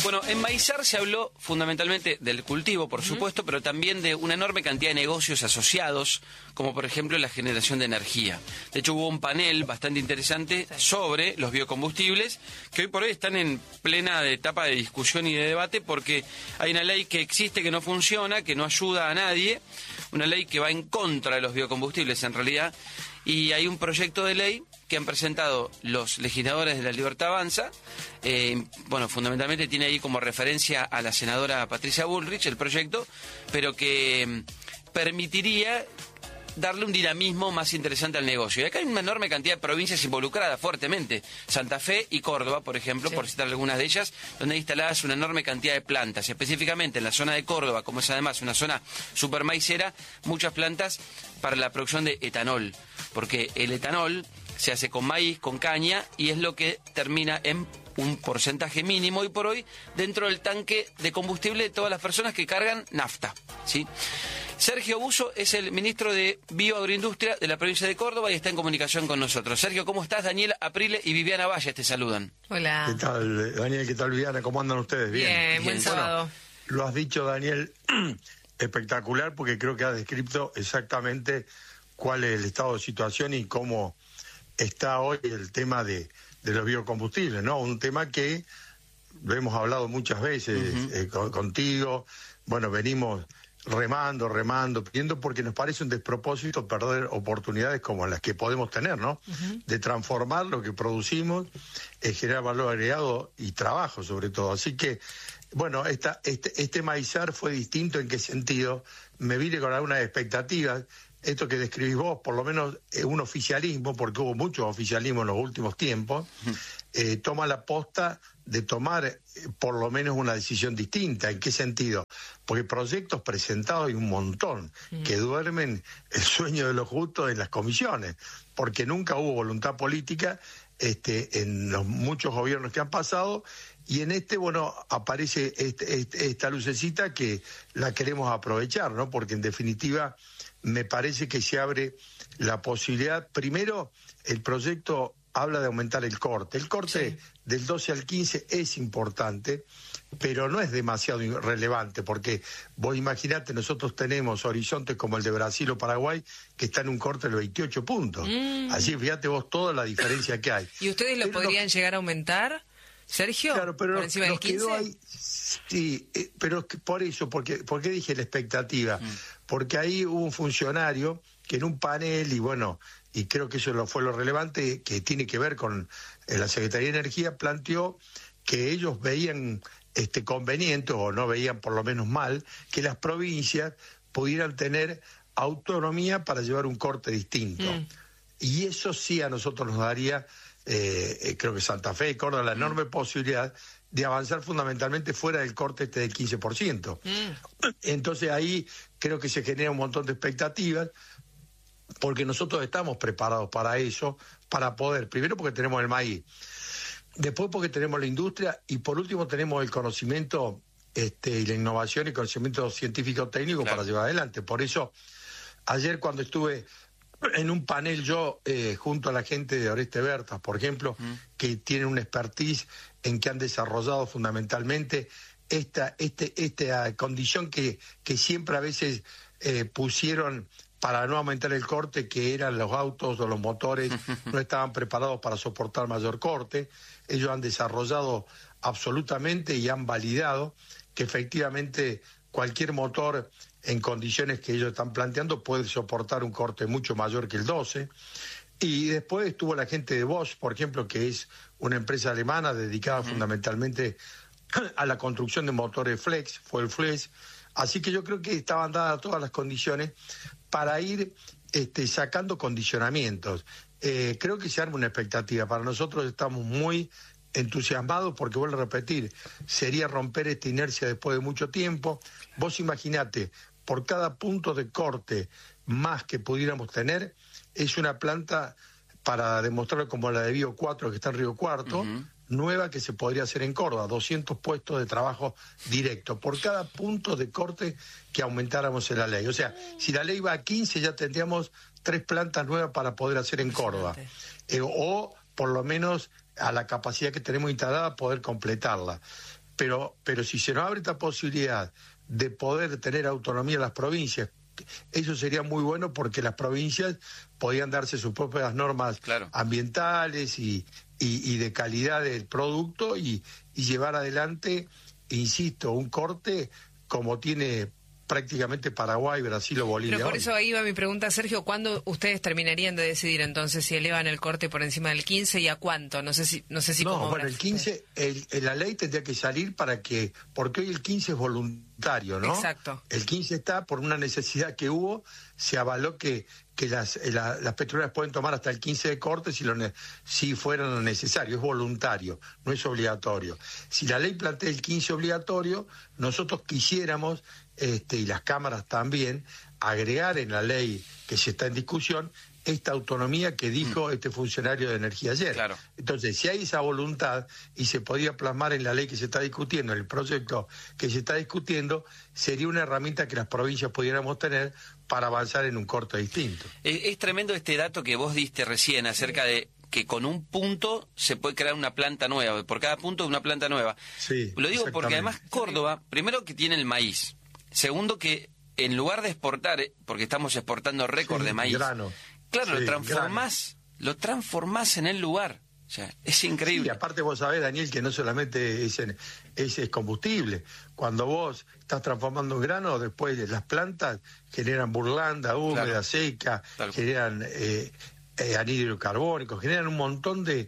Bueno, en Maizar se habló fundamentalmente del cultivo, por supuesto, pero también de una enorme cantidad de negocios asociados, como por ejemplo la generación de energía. De hecho, hubo un panel bastante interesante sobre los biocombustibles, que hoy por hoy están en plena etapa de discusión y de debate, porque hay una ley que existe que no funciona, que no ayuda a nadie, una ley que va en contra de los biocombustibles en realidad, y hay un proyecto de ley que han presentado los legisladores de La Libertad Avanza. Bueno, fundamentalmente tiene ahí como referencia a la senadora Patricia Bullrich el proyecto, pero que permitiría darle un dinamismo más interesante al negocio. Y acá hay una enorme cantidad de provincias involucradas fuertemente. Santa Fe y Córdoba, por ejemplo, por citar algunas de ellas, donde hay instaladas una enorme cantidad de plantas. Específicamente en la zona de Córdoba, como es además una zona super maicera, muchas plantas para la producción de etanol. Porque el etanol se hace con maíz, con caña, y es lo que termina en un porcentaje mínimo hoy por hoy dentro del tanque de combustible de todas las personas que cargan nafta, ¿sí? Sergio Buso es el ministro de Bioagroindustria de la provincia de Córdoba y está en comunicación con nosotros. Sergio, ¿cómo estás? Daniel Aprile y Viviana Valle te saludan. Hola. ¿Qué tal, Daniel? ¿Qué tal, Viviana? ¿Cómo andan ustedes? Bien, buen sábado. Bueno, lo has dicho, Daniel, espectacular, porque creo que has descrito exactamente cuál es el estado de situación y cómo está hoy el tema de los biocombustibles, ¿no? Un tema que lo hemos hablado muchas veces contigo. Bueno, venimos remando, pidiendo, porque nos parece un despropósito perder oportunidades como las que podemos tener, ¿no? De transformar lo que producimos, generar valor agregado y trabajo, sobre todo. Así que, bueno, este Maizar fue distinto. ¿En qué sentido? Me vine con algunas expectativas. Esto que describís vos, por lo menos un oficialismo, porque hubo mucho oficialismo en los últimos tiempos, toma la posta de tomar por lo menos una decisión distinta. ¿En qué sentido? Porque proyectos presentados hay un montón que duermen el sueño de los justos en las comisiones, porque nunca hubo voluntad política en los muchos gobiernos que han pasado, y en bueno, aparece esta lucecita que la queremos aprovechar, ¿no? Porque en definitiva me parece que se abre la posibilidad. Primero, el proyecto habla de aumentar el corte. El corte del 12 al 15 es importante, pero no es demasiado relevante, porque vos imaginate, nosotros tenemos horizontes como el de Brasil o Paraguay, que están en un corte de 28 puntos. Así, fíjate vos toda la diferencia que hay. ¿Y ustedes lo podrían llegar a aumentar, Sergio? Claro, pero ¿por encima del 15? Quedó ahí, sí, pero por eso, ¿por qué dije la expectativa? Porque ahí hubo un funcionario que en un panel, y creo que eso fue lo relevante, que tiene que ver con la Secretaría de Energía, planteó que ellos veían conveniente, o no veían por lo menos mal, que las provincias pudieran tener autonomía para llevar un corte distinto. Y eso sí a nosotros nos daría, creo que Santa Fe y Córdoba, la enorme posibilidad de avanzar fundamentalmente fuera del corte del 15%. Entonces ahí creo que se genera un montón de expectativas, porque nosotros estamos preparados para eso, para poder, primero porque tenemos el maíz, después porque tenemos la industria, y por último tenemos el conocimiento y la innovación y conocimiento científico-técnico para llevar adelante. Por eso, ayer cuando estuve en un panel yo, junto a la gente de Oreste Bertas, por ejemplo, que tienen una expertise en que han desarrollado fundamentalmente esta condición que siempre a veces pusieron para no aumentar el corte, que eran los autos o los motores no estaban preparados para soportar mayor corte. Ellos han desarrollado absolutamente y han validado que efectivamente cualquier motor en condiciones que ellos están planteando puede soportar un corte mucho mayor que el 12. Y después estuvo la gente de Bosch, por ejemplo, que es una empresa alemana dedicada fundamentalmente a la construcción de motores flex, fuel flex. Así que yo creo que estaban dadas todas las condiciones para ir sacando condicionamientos. Creo que se arma una expectativa. Para nosotros estamos muy entusiasmados porque, vuelvo a repetir, sería romper esta inercia después de mucho tiempo. Vos imaginate, por cada punto de corte más que pudiéramos tener, es una planta para demostrar como la de Bio 4 que está en Río Cuarto, nueva, que se podría hacer en Córdoba, 200 puestos de trabajo directo, por cada punto de corte que aumentáramos en la ley. O sea, si la ley va a 15, ya tendríamos 3 plantas nuevas para poder hacer en Córdoba. O por lo menos a la capacidad que tenemos instalada poder completarla. pero si se nos abre esta posibilidad de poder tener autonomía en las provincias, eso sería muy bueno porque las provincias podían darse sus propias normas ambientales y de calidad del producto y llevar adelante, insisto, un corte como tiene prácticamente Paraguay, Brasil o Bolivia. Pero por hoy. eso ahí va mi pregunta, Sergio, ¿cuándo ustedes terminarían de decidir entonces si elevan el corte por encima del 15 y a cuánto? No sé si No, bueno, el 15, la ley tendría que salir porque hoy el 15 es voluntario, ¿no? Exacto. El 15 está por una necesidad que hubo, se avaló que las petroleras pueden tomar hasta el 15 de corte si fuera necesario, es voluntario, no es obligatorio. Si la ley plantea el 15 obligatorio, nosotros quisiéramos, y las cámaras también, agregar en la ley que se está en discusión esta autonomía que dijo este funcionario de energía ayer. Claro. Entonces, si hay esa voluntad y se podía plasmar en la ley que se está discutiendo, en el proyecto que se está discutiendo, sería una herramienta que las provincias pudiéramos tener para avanzar en un corte distinto. Es tremendo este dato que vos diste recién acerca de que con un punto se puede crear una planta nueva, por cada punto una planta nueva. Sí, lo digo porque además Córdoba, primero que tiene el maíz, segundo que en lugar de exportar, porque estamos exportando récord de maíz, grano. Claro, Sí, lo transformás en el lugar. O sea, es increíble. Y aparte vos sabés, Daniel, que no solamente es combustible. Cuando vos estás transformando un grano, después las plantas generan burlanda húmeda, seca, generan anhídrido carbónico, generan un montón de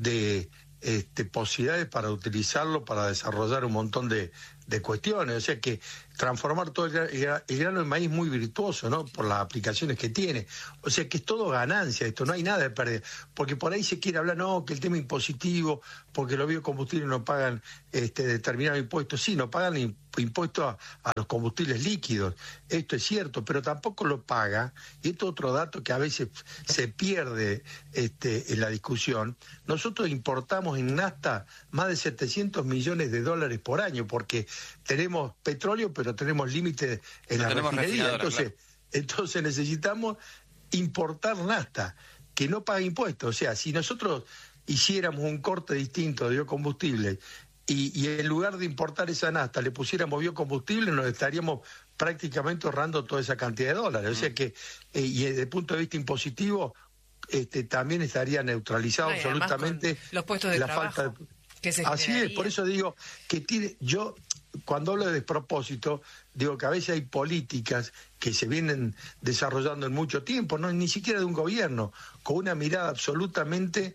posibilidades para utilizarlo, para desarrollar un montón de cuestiones. O sea que transformar todo el grano en maíz es muy virtuoso, ¿no? Por las aplicaciones que tiene. O sea que es todo ganancia esto, no hay nada de pérdida. Porque por ahí se quiere hablar, no, que el tema impositivo, porque los biocombustibles no pagan determinado impuesto. Sí, no pagan impuestos a los combustibles líquidos. Esto es cierto, pero tampoco lo paga, y esto es otro dato que a veces se pierde en la discusión. Nosotros importamos en NAFTA más de $700 millones por año, porque tenemos petróleo, pero tenemos límites en la refinería. Entonces necesitamos importar nafta, que no paga impuestos. O sea, si nosotros hiciéramos un corte distinto de biocombustible y en lugar de importar esa nafta le pusiéramos biocombustible, nos estaríamos prácticamente ahorrando toda esa cantidad de dólares. O sea que, y desde el punto de vista impositivo, también estaría neutralizado absolutamente los puestos de la trabajo falta de... Así es, por eso digo que yo cuando hablo de despropósito, digo que a veces hay políticas que se vienen desarrollando en mucho tiempo, no ni siquiera de un gobierno, con una mirada absolutamente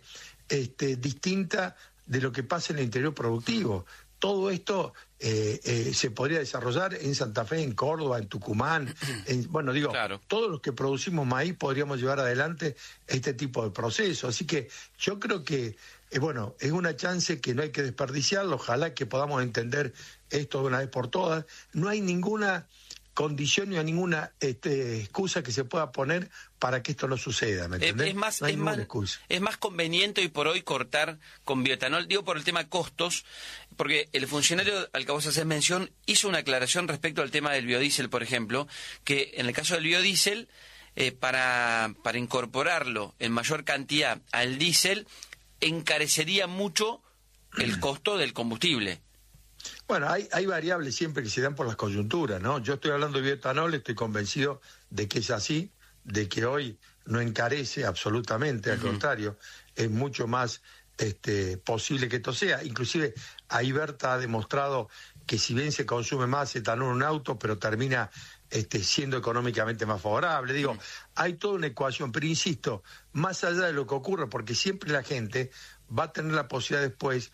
distinta de lo que pasa en el interior productivo. Todo esto se podría desarrollar en Santa Fe, en Córdoba, en Tucumán. Todos los que producimos maíz podríamos llevar adelante este tipo de proceso. Así que yo creo que, es una chance que no hay que desperdiciarlo. Ojalá que podamos entender esto de una vez por todas. No hay ninguna condición ni ninguna excusa que se pueda poner para que esto no suceda, ¿me entendés? Es más conveniente hoy por hoy cortar con bioetanol, digo por el tema costos, porque el funcionario al que vos haces mención hizo una aclaración respecto al tema del biodiesel, por ejemplo, que en el caso del biodiesel, para incorporarlo en mayor cantidad al diésel, encarecería mucho el costo del combustible. Bueno, hay variables siempre que se dan por las coyunturas, ¿no? Yo estoy hablando de bioetanol, estoy convencido de que es así, de que hoy no encarece absolutamente, al contrario, es mucho más posible que esto sea. Inclusive, ahí Berta ha demostrado que si bien se consume más etanol en un auto, pero termina siendo económicamente más favorable. Digo, hay toda una ecuación, pero insisto, más allá de lo que ocurre, porque siempre la gente va a tener la posibilidad después,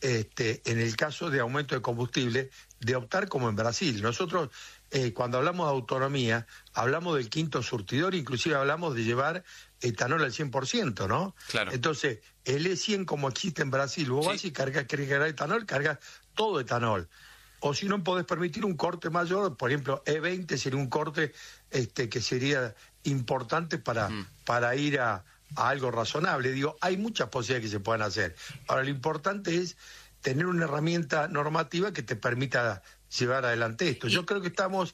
en el caso de aumento de combustible, de optar como en Brasil. Nosotros, cuando hablamos de autonomía, hablamos del quinto surtidor, inclusive hablamos de llevar etanol al 100%, ¿no? Claro. Entonces, el E100 como existe en Brasil, vos vas y querés cargar etanol, cargas todo etanol. O si no podés permitir un corte mayor, por ejemplo, E20 sería un corte que sería importante para ir a algo razonable. Digo, hay muchas posibilidades que se puedan hacer. Ahora, lo importante es tener una herramienta normativa que te permita llevar adelante esto. Yo creo que estamos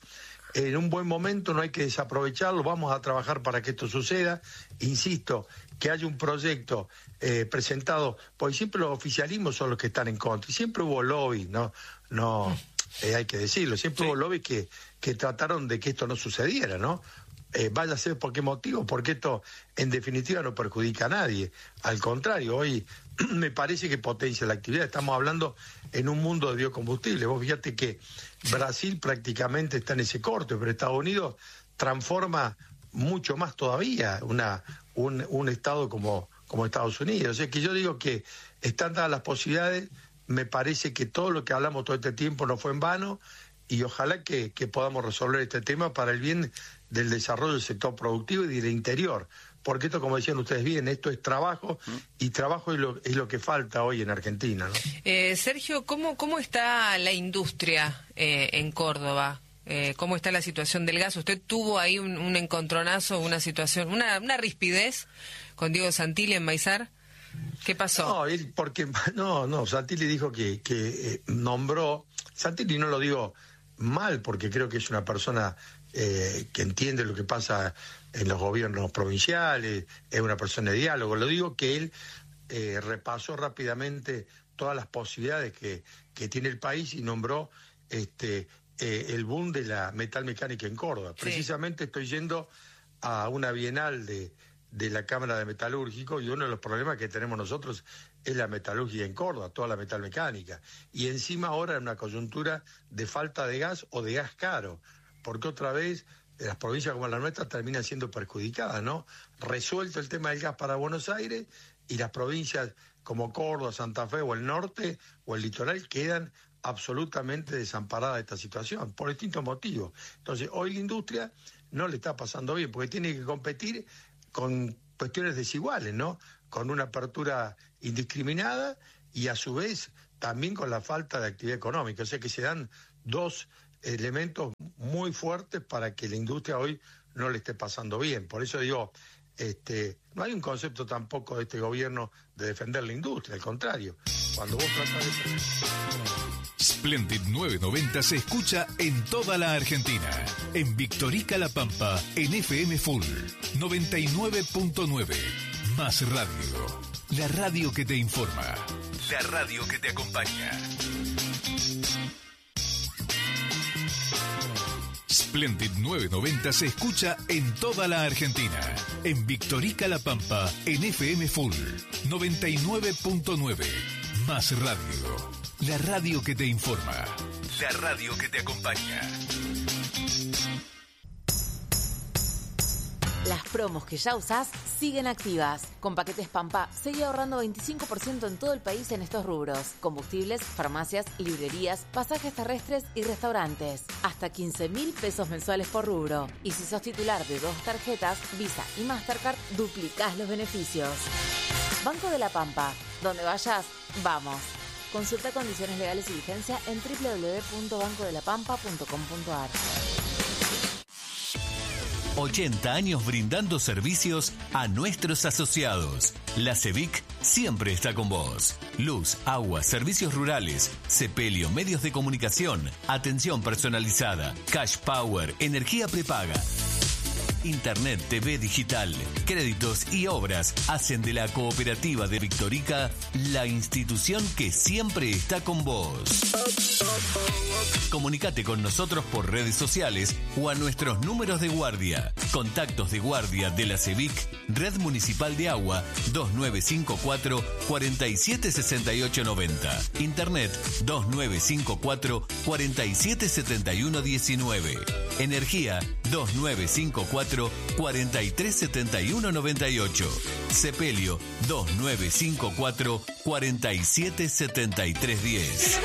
en un buen momento, no hay que desaprovecharlo, vamos a trabajar para que esto suceda. Insisto, que haya un proyecto presentado, porque siempre los oficialismos son los que están en contra, y siempre hubo lobby, no hay que decirlo, siempre hubo lobby que trataron de que esto no sucediera, ¿no? Vaya a ser por qué motivo, porque esto en definitiva no perjudica a nadie, al contrario, hoy me parece que potencia la actividad. Estamos hablando en un mundo de biocombustibles. Vos fíjate que Brasil prácticamente está en ese corte, pero Estados Unidos transforma mucho más todavía un estado como Estados Unidos. O sea que yo digo que están dadas las posibilidades. Me parece que todo lo que hablamos todo este tiempo no fue en vano, y ojalá que podamos resolver este tema para el bien del desarrollo del sector productivo y del interior. Porque esto, como decían ustedes bien, esto es trabajo, y trabajo es lo que falta hoy en Argentina, ¿no? Sergio, ¿cómo está la industria en Córdoba? ¿Cómo está la situación del gas? Usted tuvo ahí un encontronazo, una situación, una rispidez con Diego Santilli en Maizar. ¿Qué pasó? No, Santilli dijo que nombró. Santilli no lo digo mal, porque creo que es una persona que entiende lo que pasa en los gobiernos provinciales, es una persona de diálogo. Lo digo que él repasó rápidamente todas las posibilidades que tiene el país y nombró el boom de la metalmecánica en Córdoba. Sí. Precisamente estoy yendo a una bienal de la Cámara de Metalúrgicos, y uno de los problemas que tenemos nosotros es la metalurgia en Córdoba, toda la metalmecánica. Y encima ahora en una coyuntura de falta de gas o de gas caro, porque otra vez las provincias como la nuestra terminan siendo perjudicadas, ¿no? Resuelto el tema del gas para Buenos Aires, y las provincias como Córdoba, Santa Fe o el norte o el litoral quedan absolutamente desamparadas de esta situación, por distintos motivos. Entonces, hoy la industria no le está pasando bien, porque tiene que competir con cuestiones desiguales, ¿no? Con una apertura indiscriminada y a su vez también con la falta de actividad económica. O sea que se dan dos elementos muy fuertes para que la industria hoy no le esté pasando bien. Por eso digo, no hay un concepto tampoco de este gobierno de defender la industria, al contrario. Cuando vos tratás de... Splendid 990 se escucha en toda la Argentina. En Victorica La Pampa, en FM Full 99.9. Más radio. La radio que te informa. La radio que te acompaña. Splendid 990 se escucha en toda la Argentina. En Victorica La Pampa, en FM Full 99.9. Más radio. La radio que te informa. La radio que te acompaña. Las promos que ya usás siguen activas. Con Paquetes Pampa, seguí ahorrando 25% en todo el país en estos rubros: combustibles, farmacias, librerías, pasajes terrestres y restaurantes. Hasta 15.000 pesos mensuales por rubro. Y si sos titular de 2 tarjetas, Visa y Mastercard, duplicás los beneficios. Banco de la Pampa. Donde vayas, vamos. Consulta condiciones legales y vigencia en www.bancodelapampa.com.ar. 80 años brindando servicios a nuestros asociados. La CEVIC siempre está con vos. Luz, agua, servicios rurales, sepelio, medios de comunicación, atención personalizada, cash power, energía prepaga. Internet, TV digital, créditos y obras hacen de la Cooperativa de Victorica la institución que siempre está con vos. Comunicate con nosotros por redes sociales o a nuestros números de guardia. Contactos de guardia de la CEVIC, Red Municipal de Agua, 2954 476890. Internet 2954 477119. Energía 2954 437198. Sepelio 2954 477310.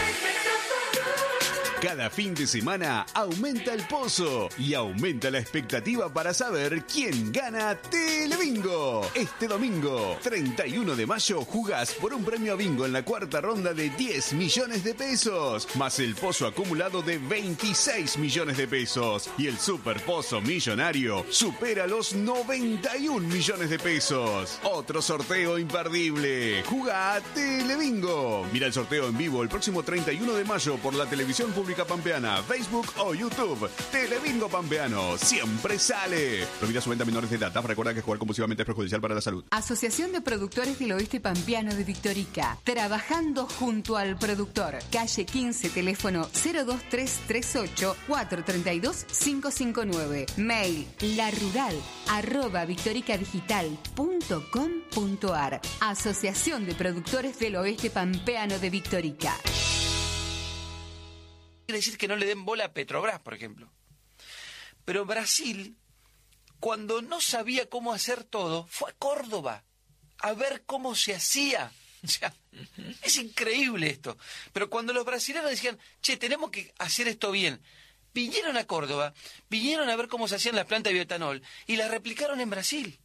Cada fin de semana aumenta el pozo y aumenta la expectativa para saber quién gana Telebingo. Este domingo, 31 de mayo, jugás por un premio bingo en la cuarta ronda de 10 millones de pesos, más el pozo acumulado de 26 millones de pesos. Y el super pozo millonario supera los 91 millones de pesos. Otro sorteo imperdible. Jugá Telebingo. Mira el sorteo en vivo el próximo 31 de mayo por la televisión pública República Pampeana, Facebook o YouTube. Telebingo Pampeano, siempre sale. Prohibida su venta a menores de edad. Recuerda que jugar compulsivamente es perjudicial para la salud. Asociación de Productores del Oeste Pampeano de Victorica. Trabajando junto al productor. Calle 15, teléfono 02338 432 559. Mail larural@victoricadigital.com.ar. Asociación de Productores del Oeste Pampeano de Victorica. Quiere decir que no le den bola a Petrobras, por ejemplo. Pero Brasil, cuando no sabía cómo hacer todo, fue a Córdoba a ver cómo se hacía. O sea, es increíble esto. Pero cuando los brasileños decían, che, tenemos que hacer esto bien, vinieron a Córdoba, vinieron a ver cómo se hacían las plantas de bioetanol y las replicaron en Brasil.